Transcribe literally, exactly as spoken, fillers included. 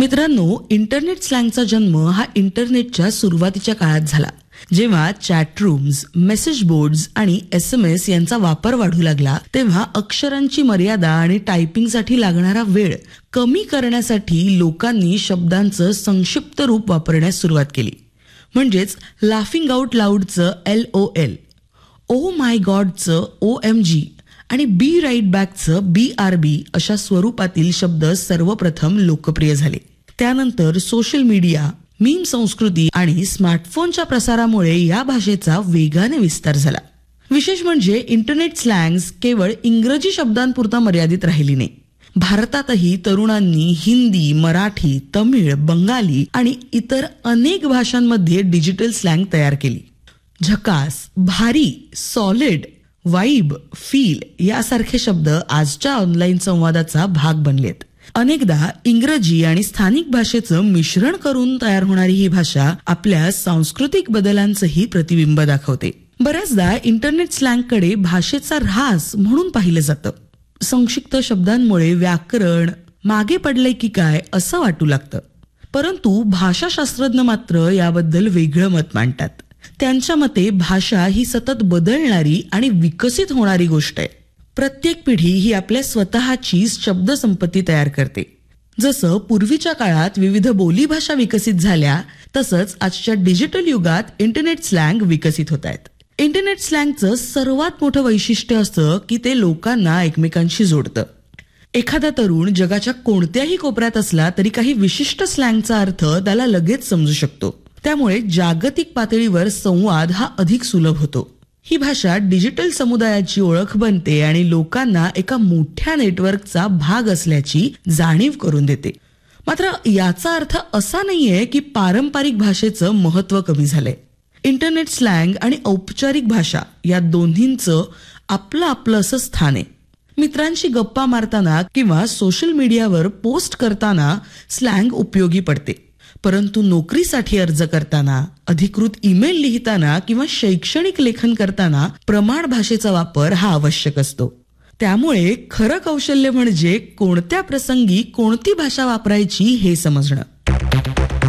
मित्रांनो, इंटरनेट स्लँगचा जन्म हा इंटरनेटच्या सुरुवातीच्या काळात झाला, जेव्हा चॅट रूम्स, मेसेज बोर्ड्स आणि एस एम एस यांचा वापर वाढू लागला. तेव्हा अक्षरांची मर्यादा आणि टायपिंगसाठी लागणारा वेळ कमी करण्यासाठी लोकांनी शब्दांचं संक्षिप्त रूप वापरण्यास सुरुवात केली. म्हणजेच laughing out लाऊडचं L O L, oh my गॉडचं O M G आणि बी राईट बॅकचं बी आर बी अशा स्वरूपातील शब्द सर्वप्रथम लोकप्रिय झाले. त्यानंतर सोशल मीडिया, मीम संस्कृती आणि स्मार्टफोनच्या प्रसारामुळे या भाषेचा वेगाने विस्तार झाला. विशेष म्हणजे इंटरनेट स्लँग्स केवळ इंग्रजी शब्दांपुरता मर्यादित राहिली नाही. भारतातही तरुणांनी हिंदी, मराठी, तमिळ, बंगाली आणि इतर अनेक भाषांमध्ये डिजिटल स्लँग तयार केली. झकास, भारी, सॉलिड, वाईब, फील यासारखे शब्द आजच्या ऑनलाईन संवादाचा भाग बनलेत. अनेकदा इंग्रजी आणि स्थानिक भाषेचं मिश्रण करून तयार होणारी ही भाषा आपल्या सांस्कृतिक बदलांचंही प्रतिबिंब दाखवते. बऱ्याचदा इंटरनेट स्लँगकडे भाषेचा ऱ्हास म्हणून पाहिलं जातं. संक्षिप्त शब्दांमुळे व्याकरण मागे पडलंय की काय असं वाटू लागतं. परंतु भाषाशास्त्रज्ञ मात्र याबद्दल वेगळं मत मांडतात. त्यांच्या मते भाषा ही सतत बदलणारी आणि विकसित होणारी गोष्ट आहे. प्रत्येक पिढी ही आपल्या स्वतःची शब्दसंपत्ती तयार करते. जसं पूर्वीच्या काळात विविध बोलीभाषा विकसित झाल्या, तसंच आजच्या डिजिटल युगात इंटरनेट स्लँग विकसित होत आहेत. इंटरनेट स्लँगचं सर्वात मोठं वैशिष्ट्य असं की ते लोकांना एकमेकांशी जोडतं. एखादा तरुण जगाच्या कोणत्याही कोपऱ्यात असला तरी काही विशिष्ट स्लँगचा अर्थ त्याला लगेच समजू शकतो. त्यामुळे जागतिक पातळीवर संवाद हा अधिक सुलभ होतो. ही भाषा डिजिटल समुदायाची ओळख बनते आणि लोकांना एका मोठ्या नेटवर्कचा भाग असल्याची जाणीव करून देते. मात्र याचा अर्थ असा नाहीये की पारंपरिक भाषेचं महत्व कमी झालंय. इंटरनेट स्लँग आणि औपचारिक भाषा या दोन्हींचं आपलं आपलं असं स्थान आहे. मित्रांशी गप्पा मारताना किंवा सोशल मीडियावर पोस्ट करताना स्लँग उपयोगी पडते. परंतु नोकरीसाठी अर्ज करताना, अधिकृत ईमेल लिहिताना किंवा शैक्षणिक लेखन करताना प्रमाण भाषेचा वापर हा आवश्यक असतो. त्यामुळे खरं कौशल्य म्हणजे कोणत्या प्रसंगी कोणती भाषा वापरायची हे समजणं.